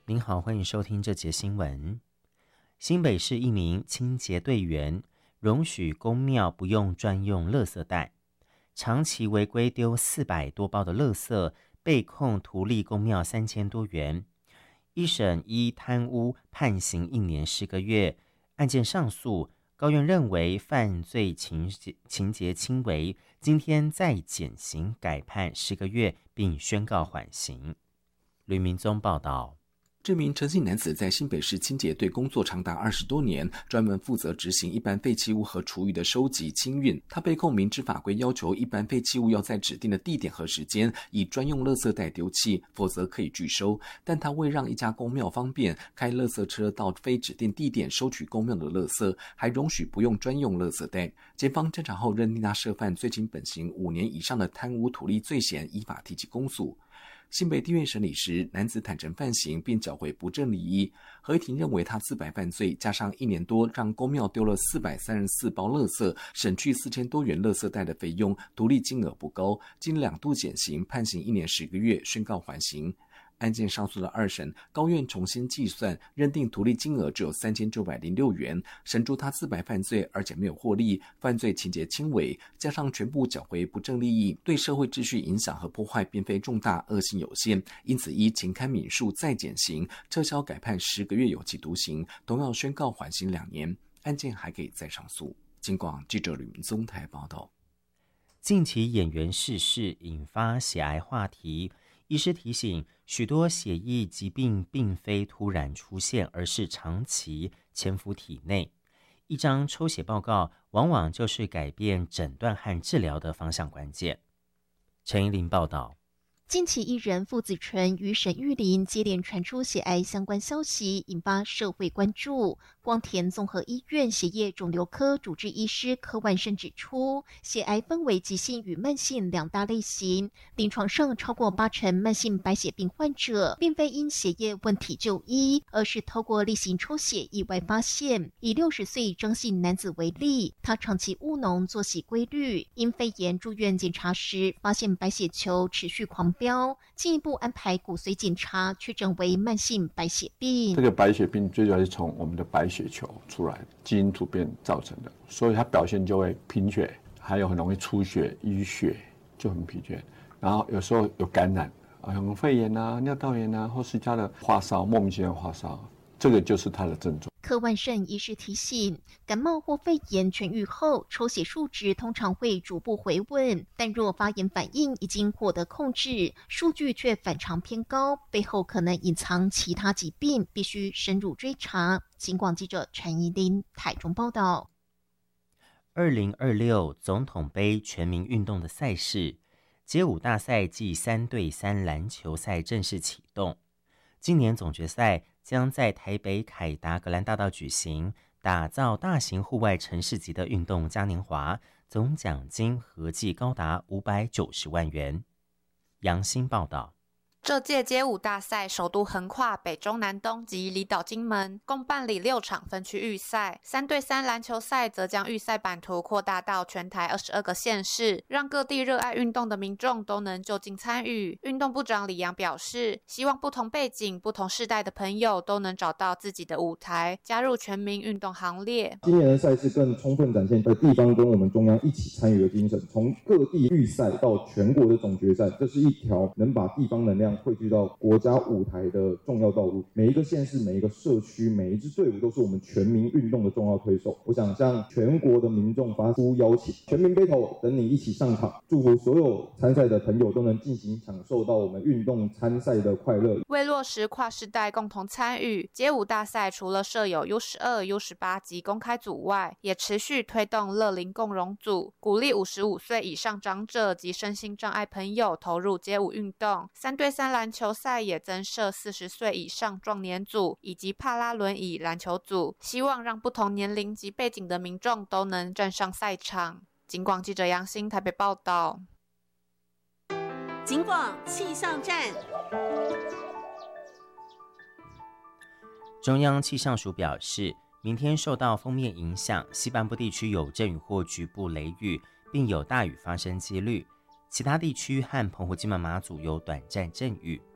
您好，欢迎收听这节新闻。新北市一名清洁队员容许公庙不用专用垃圾袋，长期违规丢400多包的垃圾，被控图利公庙3000多元。一审依贪污判刑1年10个月，案件上诉，高院认为犯罪情节轻微，今天再减刑改判10个月，并宣告缓刑。吕明宗报道。 这名陈姓男子在新北市清洁队工作长达20多年，专门负责执行一般废弃物和厨余的收集清运。他被控明知法规要求一般废弃物要在指定的地点和时间以专用垃圾袋丢弃，否则可以拒收。但他为让一家公庙方便，开垃圾车到非指定地点收取公庙的垃圾，还容许不用专用垃圾袋。检方侦查后认定他涉犯最轻本刑5年以上的贪污图利罪嫌，依法提起公诉。新北地院审理时，男子坦诚犯行并缴回不正利益。合议庭认为他自白犯罪，加上1年多让公庙丢了434包垃圾，省去4000多元垃圾袋的费用，图利金额不高，经2度减刑，判刑1年10个月，宣告缓刑。案件上诉的2审，高院重新计算，认定图利金额只有3906元，审出他自白犯罪，而且没有获利，犯罪情节轻微，加上全部缴回不正利益，对社会秩序影响和破坏并非重大，恶性有限，因此依情堪悯恕再减刑，撤销改判10个月有期徒刑，同样宣告缓刑2年，案件还可以再上诉。警广记者吕明宗台报道。 近期演员逝世引发血癌话题，医师提醒，许多血液疾病并非突然出现，而是长期潜伏体内。一张抽血报告往往就是改变诊断和治疗的方向关键。陈怡琳报道。 近期艺人傅子纯与沈玉琳接连传出血癌相关消息，引发社会关注。光田综合医院血液肿瘤科主治医师柯万胜指出，血癌分为急性与慢性2大类型，临床上超过80%慢性白血病患者并非因血液问题就医，而是透过例行抽血意外发现。以60岁张姓男子为例，他长期务农，作息规律，因肺炎住院检查时发现白血球持续狂飙，进一步安排骨髓检查，确诊为慢性白血病。 这个白血病最主要是从我们的白血球出来基因突变造成的，所以它表现就会贫血，还有很容易出血、淤血，就很疲倦。然后有时候有感染，像肺炎啊、尿道炎啊，或是他的发烧，莫名其妙发烧，这个就是他的症状。 柯万胜医师提醒，感冒或肺炎痊愈后，抽血数值通常会逐步回稳，但若发炎反应已经获得控制，数据却反常偏高，背后可能隐藏其他疾病，必须深入追查。警广记者陈怡琳台中报道。 2026总统杯全民运动的赛事，街舞大赛暨3对3篮球赛正式启动。今年总决赛将在台北凯达格兰大道举行，打造大型户外城市级的运动嘉年华，总奖金合计高达590万元。杨欣报道。 这届街舞大赛首度横跨北中南东及离岛金门，共办理6场分区预赛。3对3篮球赛则将预赛版图扩大到全台22个县市，让各地热爱运动的民众都能就近参与。运动部长李阳表示，希望不同背景、不同世代的朋友都能找到自己的舞台，加入全民运动行列。 今年的赛事更充分展现地方跟我们中央一起参与的精神，从各地预赛到全国的总决赛，这是一条能把地方能量汇聚到国家舞台的重要道路。每一个县市、每一个社区、每一支队伍都是我们全民运动的重要推手。我想向全国的民众发出邀请，全民 battle 等你一起上场，祝福所有参赛的朋友都能尽情享受到我们运动参赛的快乐。 为落实跨世代共同参与，街舞大赛除了设有 U12、U18 及公开组外，也持续推动乐龄共融组，鼓励55岁以上长者及身心障碍朋友投入街舞运动。3对3篮球赛也增设40岁以上壮年组以及帕拉轮椅篮球组，希望让不同年龄及背景的民众都能站上赛场。警广记者杨欣台北报道。 警广气象站。 中央气象署表示，明天受到锋面影响，西半部地区有阵雨或局部雷雨，并有大雨发生几率。其他地区和澎湖金门马祖有短暂阵雨。